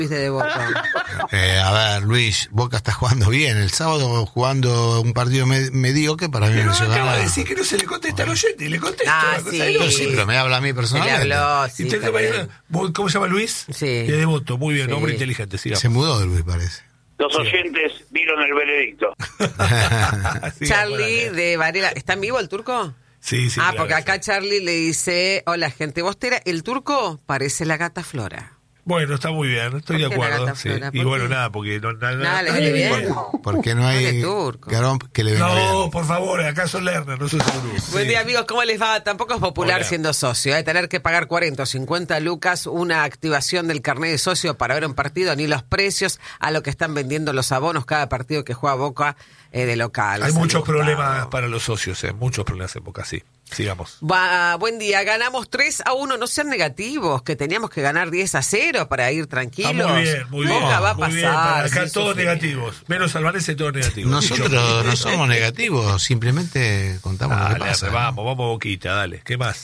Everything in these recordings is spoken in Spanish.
Luis de Devoto. A ver, Luis, Boca está jugando bien. El sábado jugando un partido mediocre, para mí no se acaba gana. de decir que no se le contesta al oyente y le contesta. Sí. Sí, pero me habla a mí personalmente. Le habló, sí, ¿Cómo se llama Luis? Sí. De Devoto, muy bien, Sí. hombre inteligente. Sigamos. Se mudó de Luis, parece. Los oyentes dieron el veredicto. Sí, Charlie bueno, de Varela. ¿Está en vivo el turco? Sí, claro, porque acá sí. Charlie le dice, hola gente bostera, el turco parece la gata Flora. Bueno, está muy bien, estoy de ¿Por qué la acuerdo. gata Sí. Flora? Y ¿Por bueno, qué? nada, porque Nada, le viene bien. Porque no hay Dale, turco. Garón que le venga bien. No, por favor, acá son Lerner, no soy seguro. Buen día, amigos, ¿cómo les va? Tampoco es popular Hola. siendo socio. Tener que pagar 40 o 50 lucas, una activación del carnet de socio para ver un partido, ni los precios a lo que están vendiendo los abonos cada partido que juega Boca de local. Hay muchos Gustavo. problemas para los socios, muchos problemas en Boca, sí. Sigamos. Buen día, ganamos 3-1, no sean negativos, que teníamos que ganar 10-0 para ir tranquilos. Muy bien, muy bien. Boca va a muy bien, pasar. acá sí, todos sí. negativos, menos Albanese todos negativos. Nosotros no somos negativos, simplemente contamos lo que Dale, pasa. vamos Boquita, dale. ¿Qué más?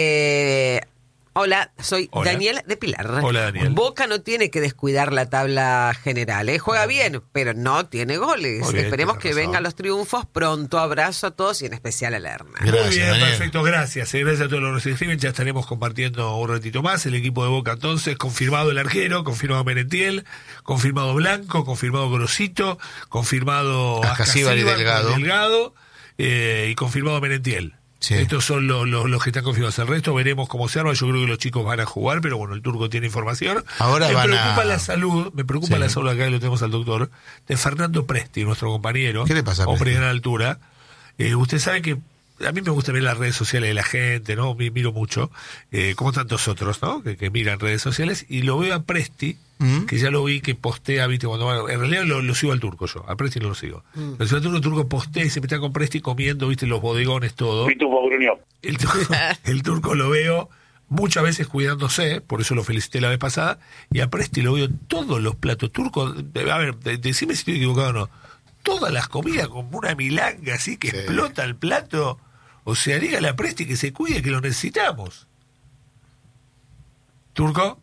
Hola, soy Hola. Daniel de Pilar. Hola, Daniel. Boca no tiene que descuidar la tabla general, juega bien, pero no tiene goles. Muy bien, Esperemos tienes que razón. vengan los triunfos pronto. Abrazo a todos y en especial a Lerna. Gracias, Muy bien, Daniel. perfecto, gracias. Gracias a todos los que se escriben. Ya estaremos compartiendo un ratito más. El equipo de Boca, entonces, confirmado el arquero, confirmado Merentiel, confirmado Blanco, confirmado Grosito, confirmado Ascasíbar y Delgado, y confirmado Merentiel. Sí. Estos son los que están confirmados. El resto veremos cómo se arma. Yo creo que los chicos van a jugar, pero bueno, el turco tiene información. Ahora me van preocupa a- la salud, me preocupa Sí. la salud, acá lo tenemos al doctor, de Fernando Presti, nuestro compañero. ¿Qué le pasa a Hombre de Presti? gran altura. Usted sabe que a mí me gusta ver las redes sociales de la gente, ¿no? Miro mucho, como tantos otros, ¿no? Que miran redes sociales, y lo veo a Presti, que ya lo vi que postea, viste, cuando va, en realidad lo sigo al turco yo, a Presti no lo sigo. Pero si al turco postea y se está con Presti comiendo, viste, los bodegones, todo. Pitufo gruñó. El turco lo veo muchas veces cuidándose, por eso lo felicité la vez pasada, y a Presti lo veo todos los platos turcos, a ver, decime si estoy equivocado o no, todas las comidas como una milanga así que Sí. explota el plato. O sea, dígale a Presti que se cuide, que lo necesitamos. ¿Turco?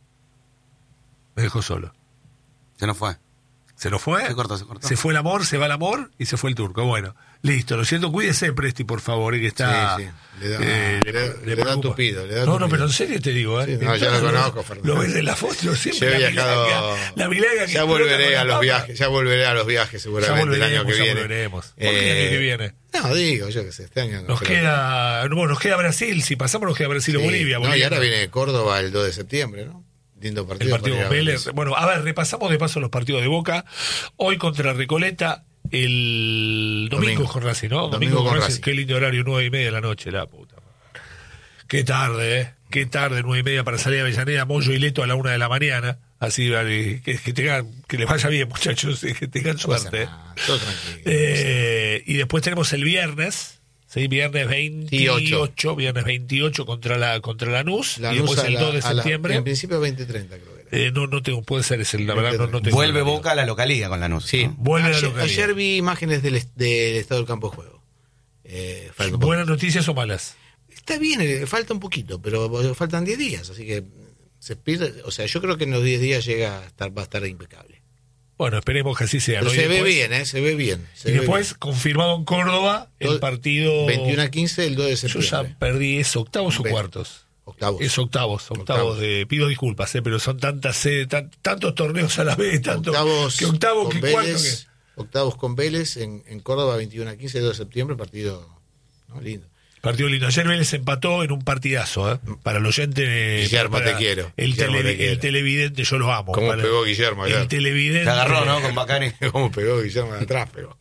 Me dejó solo. Se nos fue. ¿Se nos fue? Se cortó. Se fue el amor, se va el amor y se fue el turco. Bueno, listo. Lo siento, cuídese, Presti, por favor, que está... Sí, sí. Le da- le le da preocupa. tupido, le da No, tupido. pero en serio te digo, Sí, no, ya lo conozco, Fernando. Lo ves en la foto siempre. Yo he la viajado. milanga, la milanga que Ya explota volveré con la a los papa. viajes. Ya volveré a los viajes seguramente el año que Ya viene. volveremos. ¿Por qué el año que viene? No, digo, yo que sé, este año no. Nos creo. queda Brasil. Si pasamos, nos queda Brasil o Sí. Bolivia. No, y Bolivia ahora no. viene Córdoba el 2 de septiembre, ¿no? Lindo El partido. partido para con ir a ver Vélez. eso. Bueno, a ver, repasamos de paso los partidos de Boca. Hoy contra Recoleta, el domingo con Racing, ¿no? Domingo con Racing. Qué lindo horario, 9:30 de la noche, la puta madre. Qué tarde, ¿eh? Qué tarde, 9:30 para salir a Avellaneda, Moyo y Leto a la 1 de la mañana. Así, vale, que les vaya bien, muchachos, que tengan No pasa suerte. nada, todo tranquilo. Y después tenemos el viernes. Sí, viernes 28, viernes 28 contra Lanús, y después el 2 de septiembre. En principio 20-30 creo que era. No tengo, puede ser ese, la verdad no tengo. Vuelve Boca a la localía con Lanús. Sí, ¿no? Vuelve a la ayer, localidad. ayer vi imágenes del estado del campo de juego. Falta un poco. ¿Buenas noticias o malas? Está bien, falta un poquito, pero faltan 10 días, así que se pierde. O sea, yo creo que en los 10 días va a estar impecable. Bueno, esperemos que así sea. Pero ¿no? se Y ve después- bien, se ve bien. Y después, confirmado en Córdoba, el partido 21-15 el 2 de Yo septiembre. ya perdí, ¿es octavos o Ve. cuartos? Octavos. Es octavos. Pido disculpas, pero son tantos torneos a la vez, tanto Octavos que octavo, con que cuarto, Vélez, octavos con Vélez en Córdoba 21-15 el 2 de septiembre, partido, ¿no? Lindo. Partido lindo. Ayer Vélez empató en un partidazo, ¿eh? Para el oyente. Guillermo, para te quiero. El, Guillermo, te quiero. el televidente, yo lo amo. ¿Cómo Para- pegó Guillermo ayer? El televidente. Se agarró, ¿no? Con Bacani. ¿Cómo pegó Guillermo de atrás? Pegó.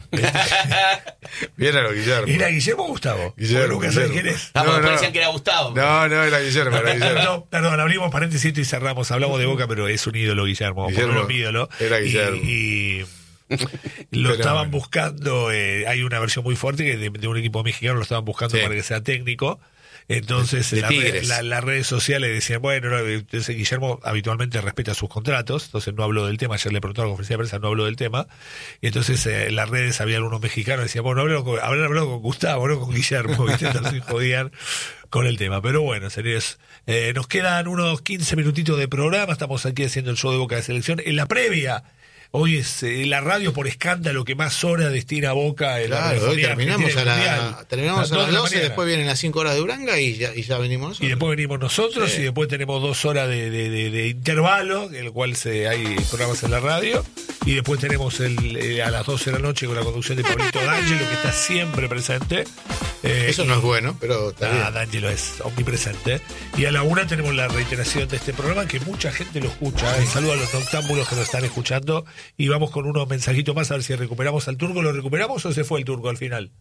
Viene lo Guillermo. ¿Era Guillermo o Gustavo? Guillermo, Porque nunca sabés Guillermo. quién es. Ah, porque No, parecían que era Gustavo. No, era Guillermo, era Guillermo. Perdón, abrimos paréntesis y cerramos. Hablamos de Boca, pero es un ídolo Guillermo. Guillermo, Por un ídolo. era Guillermo. Y lo estaban buscando. Hay una versión muy fuerte que de un equipo mexicano lo estaban buscando Sí. para que sea técnico. Entonces, de Tigres. las redes sociales decían, bueno, entonces Guillermo habitualmente respeta sus contratos, entonces no habló del tema. Ayer le preguntaron a la conferencia de prensa, no habló del tema. Y entonces en las redes había algunos mexicanos que decían, bueno, habrán hablado con Gustavo, no con Guillermo, ¿viste? Entonces jodían con el tema. Pero bueno, señores, nos quedan unos 15 minutitos de programa. Estamos aquí haciendo el show de Boca de Selección. En la previa, hoy es la radio por escándalo que más horas destina a Boca. Claro, hoy terminamos a las 12, de después vienen las 5 horas de Uranga y ya venimos nosotros. Y después venimos nosotros, sí. Y después tenemos 2 horas de intervalo, en el cual hay programas en la radio. Y después tenemos a las 12 de la noche con la conducción de Pablito D'Angelo, que está siempre presente. Eso no es bueno, pero está bien. D'Angelo es omnipresente. Y a la 1 tenemos la reiteración de este programa, que mucha gente lo escucha. Saludos a los noctámbulos que nos están escuchando. Y vamos con unos mensajitos más a ver si recuperamos al Turco. ¿Lo recuperamos o se fue el Turco al final?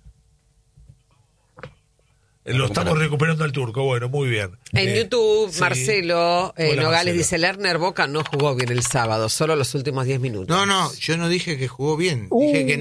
Lo estamos recuperando al Turco, bueno, muy bien. En YouTube, sí. Marcelo Hola, Nogales Marcelo. dice, Lerner Boca no jugó bien el sábado, solo los últimos 10 minutos. No, yo no dije que jugó bien. Dije que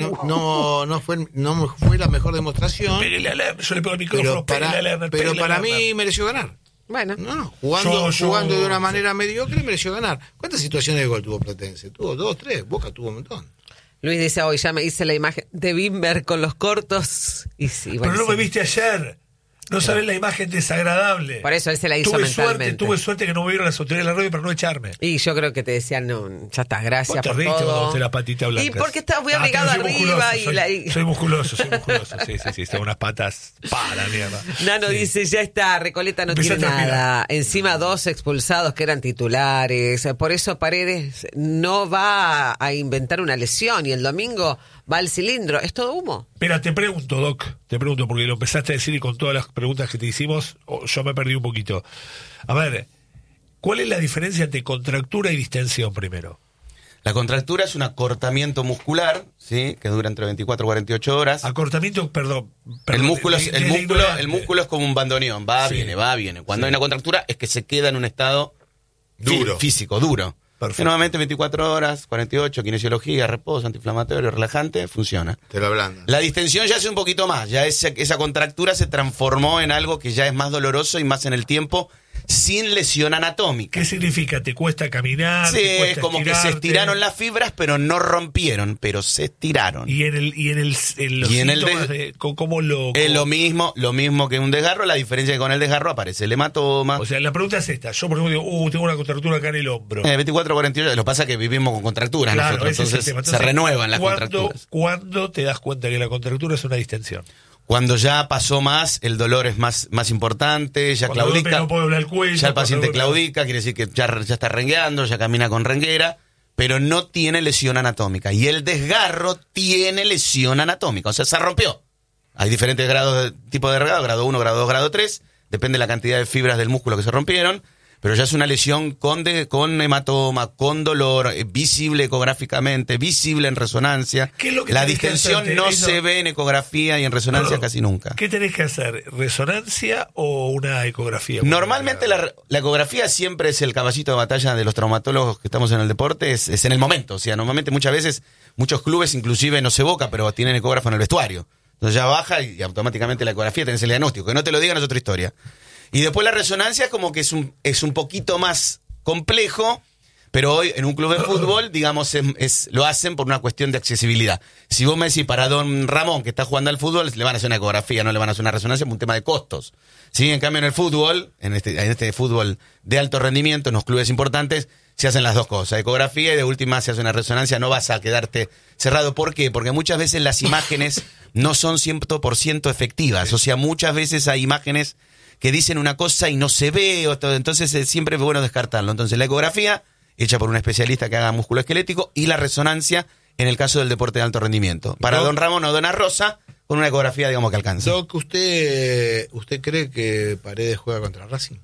no fue la mejor demostración. Pégale a Lerner, yo le pego el micrófono, Pero a Lerner, pero pégale a para Lerner. mí mereció ganar. Bueno, No, jugando de una manera mediocre mereció ganar. ¿Cuántas situaciones de gol tuvo Platense? Tuvo 2, 3, Boca tuvo un montón. Luis dice, hoy ya me hice la imagen de Bimber con los cortos. Y sí, Pero no me sí. viste ayer. No sabés la imagen desagradable. Por eso él se la hizo mentalmente. Tuve suerte que no me vieron las autoridades de la radio para no echarme. Y yo creo que te decían, no, ya está, gracias Vos te por reíste cuando todo. mostré la patita blanca. Y porque estás muy abrigado soy arriba. musculoso, soy musculoso. Sí, tengo unas patas para mierda. Nano Sí. dice, ya está, Recoleta no Empecé tiene a transpirar. nada. Encima 2 expulsados que eran titulares. Por eso Paredes no va a inventar una lesión y el domingo va al cilindro. ¿Es todo humo? Espera, te pregunto, Doc, porque lo empezaste a decir y con todas las preguntas que te hicimos, yo me perdí un poquito. A ver, ¿cuál es la diferencia entre contractura y distensión primero? La contractura es un acortamiento muscular, ¿sí? Que dura entre 24 y 48 horas. Acortamiento, perdón. El músculo es ignorante. como un bandoneón, va, Sí. viene. Cuando Sí. hay una contractura es que se queda en un estado Duro. físico, duro. Perfecto. Y nuevamente 24 horas, 48, kinesiología, reposo, antiinflamatorio, relajante, funciona. Te lo ablandan. La distensión ya hace un poquito más, ya esa contractura se transformó en algo que ya es más doloroso y más en el tiempo, sin lesión anatómica. ¿Qué significa? ¿Te cuesta caminar? Sí, ¿Te cuesta es como que se estirarte? estiraron las fibras, pero no rompieron, pero se estiraron. Y en los síntomas de cómo lo... Es lo mismo que un desgarro, la diferencia es que con el desgarro aparece el hematoma. O sea, la pregunta es esta. Yo, por ejemplo, digo, tengo una contractura acá en el hombro. 24, 48, lo que pasa es que vivimos con contracturas Claro, nosotros, ese es el entonces tema. se renuevan las ¿cuándo- contracturas. ¿Cuándo te das cuenta que la contractura es una distensión? Cuando ya pasó más, el dolor es más importante, ya Cuando claudica. no puede doblar el cuello. Ya el cuando paciente duele- claudica, quiere decir que ya está rengueando, ya camina con renguera, pero no tiene lesión anatómica. Y el desgarro tiene lesión anatómica, o sea, se rompió. Hay diferentes grados de tipo de desgarro, grado 1, grado 2, grado 3, depende de la cantidad de fibras del músculo que se rompieron, pero ya es una lesión con hematoma, con dolor, visible ecográficamente, visible en resonancia. ¿Qué es lo que La tenés que distensión hacer? no Eso- se ve en ecografía y en resonancia Perdón, casi nunca. ¿Qué tenés que hacer? ¿Resonancia o una ecografía? Normalmente la ecografía siempre es el caballito de batalla de los traumatólogos que estamos en el deporte, es en el momento. O sea, normalmente muchas veces, muchos clubes, inclusive no se Boca, pero tienen ecógrafo en el vestuario. Entonces ya baja y automáticamente la ecografía tenés el diagnóstico. Que no te lo digan es otra historia. Y después la resonancia es como que es un poquito más complejo, pero hoy en un club de fútbol, digamos, lo hacen por una cuestión de accesibilidad. Si vos me decís para don Ramón, que está jugando al fútbol, le van a hacer una ecografía, no le van a hacer una resonancia por un tema de costos. Sí, en cambio en el fútbol, en este fútbol de alto rendimiento, en los clubes importantes, se hacen las dos cosas, ecografía y de última se hace una resonancia, no vas a quedarte cerrado. ¿Por qué? Porque muchas veces las imágenes no son 100% efectivas, o sea, muchas veces hay imágenes que dicen una cosa y no se ve, entonces siempre es bueno descartarlo. Entonces la ecografía, hecha por un especialista que haga músculo esquelético, y la resonancia en el caso del deporte de alto rendimiento. Para don Ramón o dona Rosa, con una ecografía digamos que alcanza. Doc, ¿usted cree que Paredes juega contra Racing?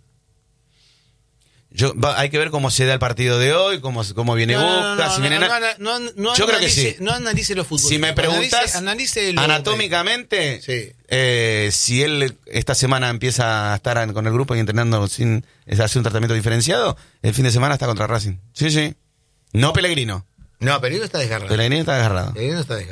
Hay que ver cómo se da el partido de hoy, cómo viene Boca, si viene yo creo que sí. No analice los futbolistas. Si me preguntas analice anatómicamente, sí. Si él esta semana empieza a estar con el grupo y entrenando sin hacer un tratamiento diferenciado, el fin de semana está contra Racing. Sí. No Pellegrino. No, Pellegrino está desgarrado. Pellegrino está desgarrado. Pellegrino está desgarrado.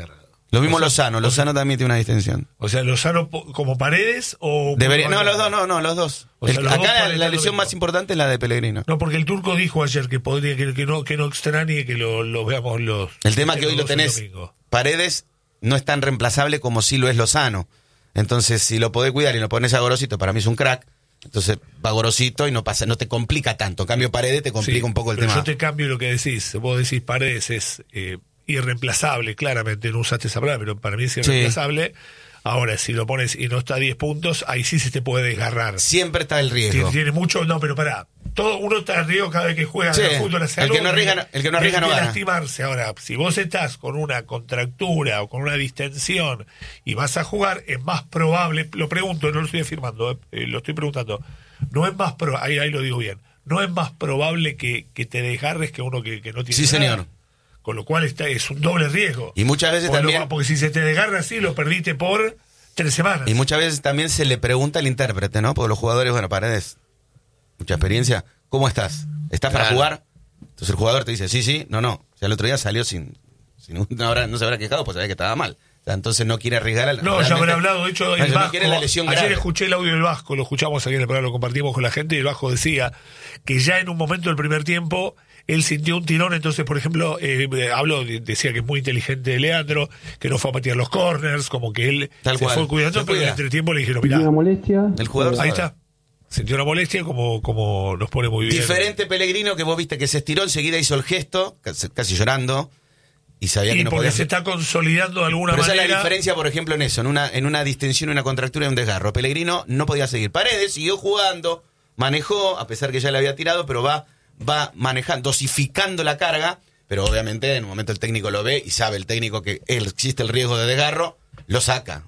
Lo mismo Lozano también tiene una distinción. O sea, Lozano como Paredes o... Debería, no, los dos. O sea, los acá dos la lesión más importante es la de Pellegrino. No, porque el turco dijo ayer que podría que no extrañe que lo veamos los... El tema que hoy lo tenés, Paredes no es tan reemplazable como sí lo es Lozano. Entonces, si lo podés cuidar y lo pones a Gorosito, para mí es un crack. Entonces va Gorosito y no te complica tanto. En cambio, Paredes te complica un poco el tema. Yo te cambio lo que decís. Vos decís Paredes es irreemplazable, claramente, no usaste esa palabra, pero para mí es irreemplazable. Ahora, si lo pones y no está a 10 puntos, ahí sí se te puede desgarrar. Siempre está el riesgo. Tiene mucho, no, pero pará. Uno está en riesgo cada vez que juega al fútbol. El que no arriesga no gana. Lastimarse. Ahora, si vos estás con una contractura o con una distensión y vas a jugar, es más probable, lo pregunto, no lo estoy afirmando, lo estoy preguntando, no es más probable, ahí lo digo bien, no es más probable que te desgarres que uno que no tiene sí, nada. Señor. Con lo cual es un doble riesgo. Y muchas veces también... porque si se te desgarra así, lo perdiste por 3 semanas. Y muchas veces también se le pregunta al intérprete, ¿no? Porque los jugadores, bueno, Paredes, mucha experiencia. ¿Cómo estás? ¿Estás para jugar? Entonces el jugador te dice, sí, no. O sea, el otro día salió sin no se habrá quejado, pues sabía que estaba mal. O sea, entonces no quiere arriesgar. No, ya habrá hablado, de hecho, el Vasco. No quiere la lesión grave. Ayer escuché el audio del Vasco, lo escuchamos aquí en el programa, lo compartimos con la gente, y el Vasco decía que ya en un momento del primer tiempo él sintió un tirón. Entonces, por ejemplo, decía que es muy inteligente Leandro, que no fue a patear los corners, como que él fue cuidando, pero en el entretiempo le dijeron, mirá, una molestia. El jugador ahí está. Sintió una molestia, como nos pone muy bien. Diferente Pellegrino, que vos viste que se estiró, enseguida hizo el gesto, casi llorando, y sabía que no podía. Porque se está consolidando de alguna manera. Esa es la diferencia, por ejemplo, en eso, en una distensión, una contractura y un desgarro. Pellegrino no podía seguir. Paredes siguió jugando, manejó, a pesar que ya le había tirado, pero va manejando, dosificando la carga, pero obviamente en un momento el técnico lo ve y sabe el técnico que existe el riesgo de desgarro, lo saca.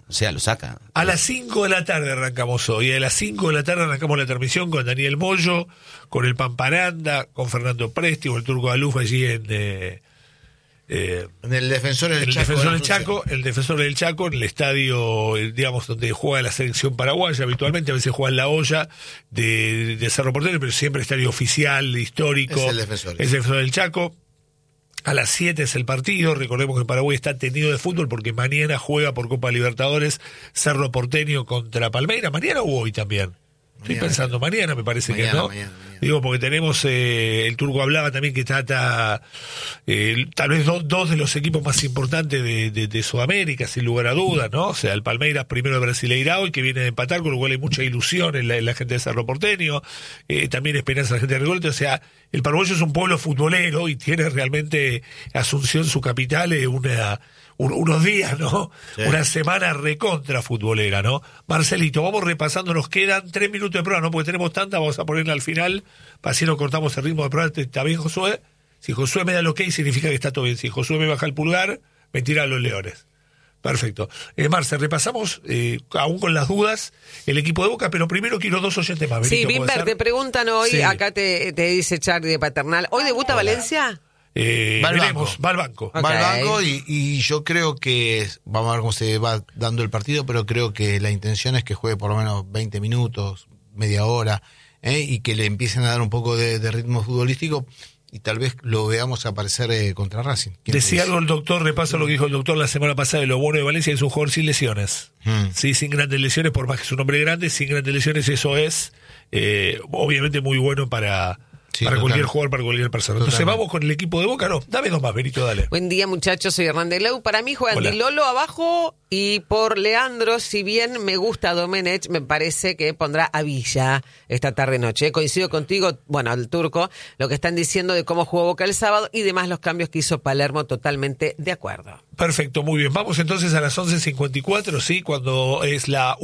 A las 5 de la tarde arrancamos hoy, a las 5 de la tarde arrancamos la transmisión con Daniel Mollo, con el Pamparanda, con Fernando Presti, con el Turco Aluf allí en el Defensor del Chaco. El Defensor del Chaco, en el estadio, digamos, donde juega la selección paraguaya habitualmente. A veces juega en La Olla de Cerro Porteño, pero siempre estadio oficial, histórico. Es el Defensor del Chaco. A las 7 es el partido. Recordemos que Paraguay está tenido de fútbol porque mañana juega por Copa Libertadores Cerro Porteño contra Palmeiras. ¿Mañana o hoy también? Estoy pensando, mañana me parece que no. Mañana. Digo, porque tenemos, el Turco hablaba también que trata tal vez dos de los equipos más importantes de Sudamérica, sin lugar a dudas, ¿no? O sea, el Palmeiras primero de Brasileirao y que viene de empatar, con lo cual hay mucha ilusión en la gente de Cerro Porteño, también esperanza en la gente de Recoleta. O sea, el paraguayo es un pueblo futbolero y tiene realmente Asunción, su capital, unos días, ¿no? Sí. Una semana recontra futbolera, ¿no? Marcelito, vamos repasando, nos quedan 3 minutos de prueba, ¿no? Porque tenemos tanta, vamos a ponerla al final, para así no cortamos el ritmo de prueba. ¿Está bien, Josué? Si Josué me da el ok, significa que está todo bien. Si Josué me baja el pulgar, me tira a los leones. Perfecto. Marce, repasamos, aún con las dudas, el equipo de Boca, pero primero quiero 2 oyentes más. Sí, Bimber, te preguntan hoy, acá te dice Charlie de Paternal, ¿hoy debuta Valencia? Va al banco. Okay. Va al banco y yo creo que, vamos a ver cómo se va dando el partido, pero creo que la intención es que juegue por lo menos 20 minutos, media hora, y que le empiecen a dar un poco de ritmo futbolístico y tal vez lo veamos aparecer contra Racing. Decía algo el doctor, repaso lo que dijo el doctor la semana pasada, de lo bueno de Valencia, es un jugador sin lesiones. Sí, sin grandes lesiones, por más que es un hombre grande, sin grandes lesiones, eso es obviamente muy bueno para cualquier jugador, para cualquier persona. Entonces vamos con el equipo de Boca, no, dame 2 más, Benito, dale. Buen día, muchachos, soy Hernán de Leu. Para mí juegan Di Lolo abajo y por Leandro, si bien me gusta Domenech, me parece que pondrá a Villa esta tarde-noche. Coincido contigo, bueno, al Turco, lo que están diciendo de cómo jugó Boca el sábado y demás los cambios que hizo Palermo, totalmente de acuerdo. Perfecto, muy bien. Vamos entonces a las 11:54, ¿sí? Cuando es la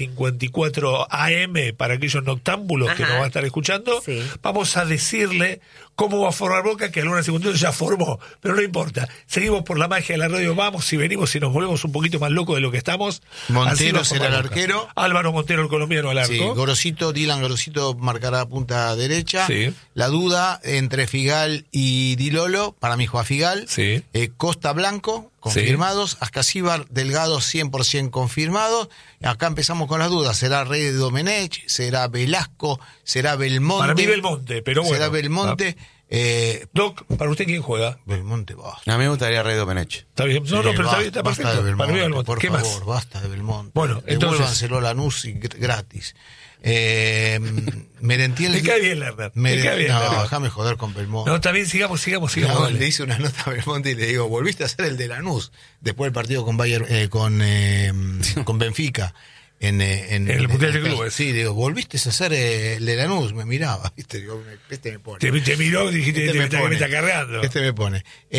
1:54 AM para aquellos noctámbulos que nos van a estar escuchando. Sí. Vamos a decirle cómo va a formar Boca, que a la 1:54 ya formó, pero no importa. Seguimos por la magia de la radio, vamos y venimos y nos volvemos un poquito más locos de lo que estamos. Montero será el arquero. Álvaro Montero, el colombiano, al arco. Sí, Gorosito, Dylan Gorosito marcará punta derecha. Sí. La duda entre Figal y Di Lolo, para mí juega Figal. Sí. Costa Blanco, confirmados. Sí. Ascasíbar, Delgado, 100% confirmados. Acá empezamos con las dudas. ¿Será Rey de Domenech? ¿Será Velasco? ¿Será Belmonte? Para mí Belmonte, pero bueno. ¿Será Belmonte? Doc, ¿para usted quién juega? Belmonte, basta. A mí me gustaría Rey Domenech. ¿Está bien? No, pero está bien, está Basta perfecto. de Belmonte, Para mí Belmonte. por ¿Qué favor, más? basta de Belmonte. Bueno, entonces... Devuélvanselo a Lanús gratis. Merentiel... Me cae bien, Lerner. Me cae bien, No, Lerner. déjame joder con Belmonte. No, está bien, sigamos. No, Dale. le hice una nota a Belmonte y le digo, volviste a hacer el de Lanús después del partido con Bayern, con Benfica en el Mundial de Clubes. Sí, digo, volviste a hacer el de Lanús, me miraba, viste, digo, este me pone. Te miró y dijiste, me está cargando. Este me pone.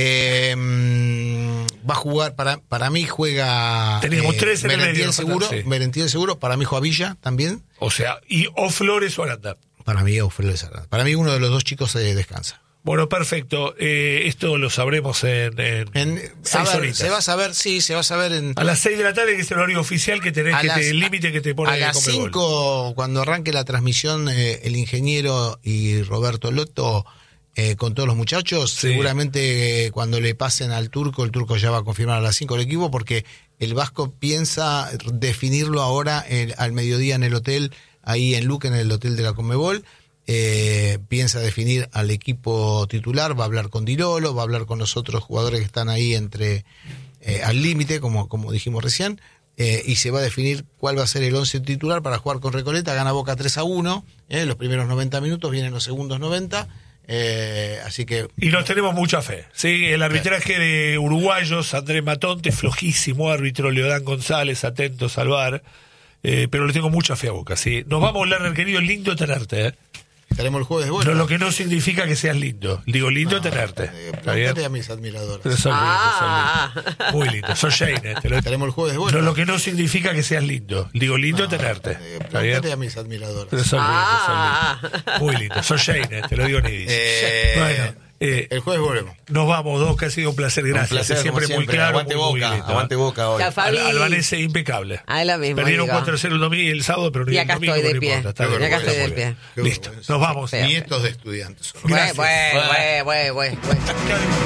Va a jugar, para mí juega Teníamos tres en el medio, seguro, sí. Merentiel seguro, para mí juega Villa también. O sea, o Flores o Aranda. Para mí Flores Aranda. Para mí uno de los dos chicos descansa. Bueno, perfecto. Esto lo sabremos en 6 horitas. Se va a saber, sí, se va a saber a las 6 de la tarde, que es el horario oficial que tenés, el límite que te pone. A las 5, cuando arranque la transmisión, el ingeniero y Roberto Lotto, con todos los muchachos, sí. Seguramente cuando le pasen al turco, el turco ya va a confirmar a las 5 el equipo, porque el Vasco piensa definirlo ahora al mediodía en el hotel, ahí en Luque, en el hotel de la Conmebol. Piensa definir al equipo titular, va a hablar con Di Lolo, va a hablar con los otros jugadores que están ahí al límite, como dijimos recién, y se va a definir cuál va a ser el 11 titular para jugar con Recoleta. Gana Boca 3-1, los primeros 90 minutos, vienen los segundos 90, así que... Y nos tenemos mucha fe, ¿sí? El arbitraje de uruguayos, Andrés Matonte, flojísimo árbitro, Leodán González, atentos al VAR, pero le tengo mucha fe a Boca, ¿sí? Nos vamos, Lerner, querido, lindo tenerte, Estaremos el jueves de vuelta. No, lo que no significa que seas lindo. Digo, lindo tenerte. Pregúntale a mis admiradores. Pero son lindos. Muy lindo. Sos Shane. Estaremos el jueves de vuelta. No, lo que no significa que seas lindo. Digo, lindo tenerte. Pregúntale a mis admiradores. Pero son lindos. Muy lindo. Sos Shane, te lo digo ni dice. Bueno. El jueves volvemos. Nos vamos, Doc, ha sido un placer, gracias. Un placer, siempre muy claro. Aguante muy Boca, lindo, aguante Boca hoy. Albanese impecable. Lo mismo. Perdieron 4-0 el domingo y el sábado, pero y acá el domingo estoy de no pie. importa. Y acá estoy de pie. Listo, nos vamos. Nietos de estudiantes. Bueno.